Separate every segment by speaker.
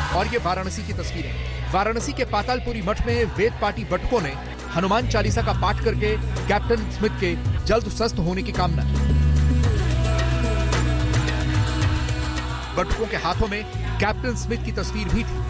Speaker 1: और ये वाराणसी की तस्वीरें। वाराणसी के पातालपुरी मठ में वेद पाठी बटुकों ने हनुमान चालीसा का पाठ करके कैप्टन स्मिथ के जल्द स्वस्थ होने की कामना की। बटुकों के हाथों में कैप्टन स्मिथ की तस्वीर भी थी।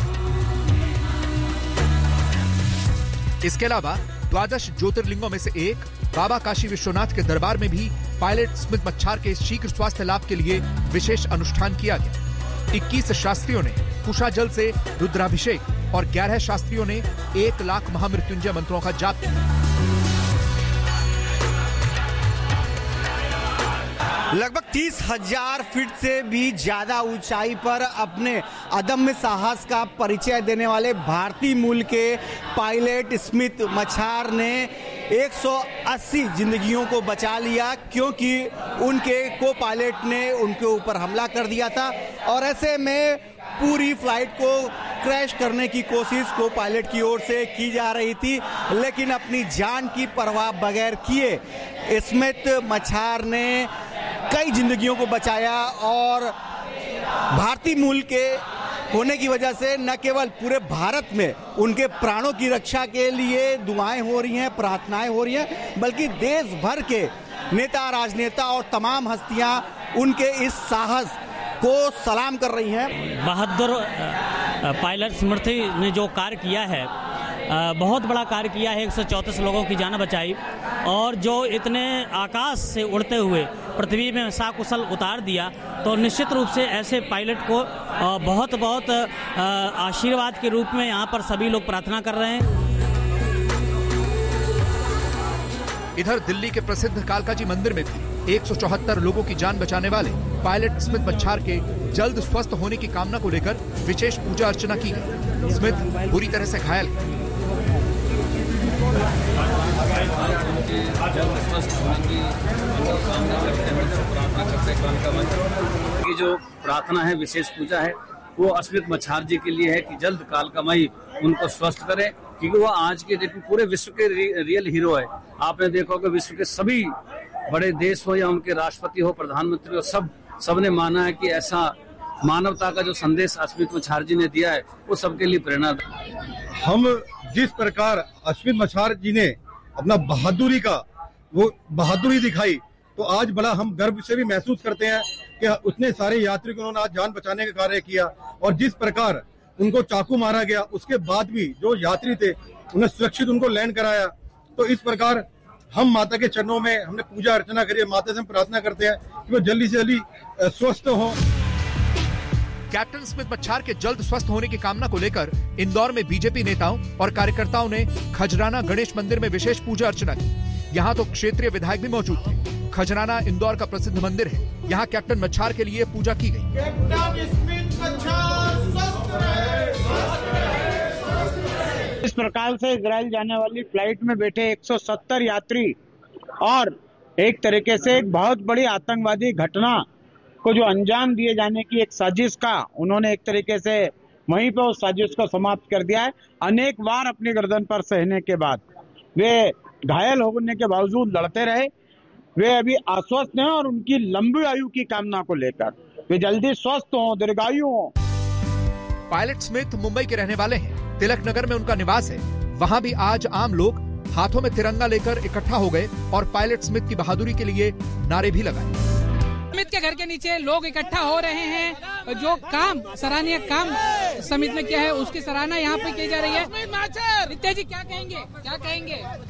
Speaker 1: इसके अलावा 12 ज्योतिर्लिंगों में से एक बाबा काशी विश्वनाथ के दरबार में भी पायलट स्मिथ मच्छार के शीघ्र स्वास्थ्य लाभ के लिए विशेष अनुष्ठान किया गया। 21 शास्त्रियों ने कुशा जल से रुद्राभिषेक और 11 शास्त्रियों ने 1 लाख महामृत्युंजय मंत्रों का जाप किया।
Speaker 2: लगभग 30,000 फीट से भी ज्यादा ऊंचाई पर अपने अदम्य साहस का परिचय देने वाले भारतीय मूल के पायलट स्मिथ मच्छार ने 180 जिंदगियों को बचा लिया, क्योंकि उनके को पायलट ने उनके ऊपर हमला कर दिया था और ऐसे में पूरी फ्लाइट को क्रैश करने की कोशिश को पायलट की ओर से की जा रही थी, लेकिन अपनी जान की परवाह बगैर किए स्मिथ मच्छार ने कई जिंदगियों को बचाया और भारतीय मूल के होने की वजह से न केवल पूरे भारत में उनके प्राणों की रक्षा के लिए दुआएं हो रही हैं, प्रार्थनाएं हो रही हैं, बल्कि देश भर के नेता, राजनेता और तमाम हस्तियां उनके इस साहस को सलाम कर रही हैं।
Speaker 3: बहादुर पायलट स्मिथ ने जो कार्य किया है, बहुत बड़ा कार्य किया है। 134 लोगों की जान बचाई और जो इतने आकाश से उड़ते हुए पृथ्वी में सकुशल उतार दिया, तो निश्चित रूप से ऐसे पायलट को बहुत बहुत आशीर्वाद के रूप में यहाँ पर सभी लोग प्रार्थना कर रहे हैं।
Speaker 1: इधर दिल्ली के प्रसिद्ध कालकाजी मंदिर में भी 174 लोगों की जान बचाने वाले पायलट स्मिथ मच्छार के जल्द स्वस्थ होने की कामना को लेकर विशेष पूजा अर्चना की गई। स्मिथ बुरी तरह से घायल है।
Speaker 4: ये जो प्रार्थना है, विशेष पूजा है, वो स्मिथ मच्छार जी के लिए है कि जल्द कालकामयी उनको स्वस्थ करे, क्योंकि वो आज के डेट में पूरे विश्व के रियल हीरो है। आपने देखा कि विश्व के सभी बड़े देश हो या उनके राष्ट्रपति हो, प्रधानमंत्री हो, सबने माना है कि ऐसा मानवता का जो संदेश स्मिथ मच्छार जी ने दिया है वो सबके लिए प्रेरणा।
Speaker 5: हम जिस प्रकार स्मिथ मच्छार जी ने अपना बहादुरी दिखाई, तो आज बड़ा हम गर्व से भी महसूस करते हैं कि उतने सारे यात्री को उन्होंने आज जान बचाने का कार्य किया और जिस प्रकार उनको चाकू मारा गया उसके बाद भी जो यात्री थे उन्हें सुरक्षित उनको लैंड कराया। तो इस प्रकार हम माता के चरणों में हमने पूजा अर्चना करी, माता से हम प्रार्थना करते हैं कि वो जल्दी से जल्दी स्वस्थ हो।
Speaker 1: कैप्टन स्मिथ मच्छार के जल्द स्वस्थ होने की कामना को लेकर इंदौर में बीजेपी नेताओं और कार्यकर्ताओं ने खजराना गणेश मंदिर में विशेष पूजा अर्चना की। यहाँ तो क्षेत्रीय विधायक भी मौजूद थे। खजराना इंदौर का प्रसिद्ध मंदिर है। यहाँ कैप्टन मच्छार के लिए पूजा की गई।
Speaker 6: इस प्रकार से इजराइल जाने वाली फ्लाइट में बैठे 170 यात्री और एक तरीके से एक बहुत बड़ी आतंकवादी घटना को जो अंजाम दिए जाने की एक साजिश का उन्होंने एक तरीके से वहीं पर उस साजिश को समाप्त कर दिया है। अनेक बार अपनी गर्दन पर सहने के बाद वे घायल होने के बावजूद लड़ते रहे। वे अभी आश्वस्त हैं और उनकी लंबी आयु की कामना को लेकर वे जल्दी स्वस्थ हों, दीर्घायु हों।
Speaker 1: पायलट स्मिथ मुंबई के रहने वाले हैं। तिलक नगर में उनका निवास है। वहां भी आज आम लोग हाथों में तिरंगा लेकर इकट्ठा हो गए और पायलट स्मिथ की बहादुरी के लिए नारे भी लगाए।
Speaker 7: स्मिथ के घर के नीचे लोग इकट्ठा हो रहे हैं। जो काम सराहनीय काम स्मिथ ने किया है उसकी सराहना यहाँ पे की जा रही है। नित्या जी क्या कहेंगे?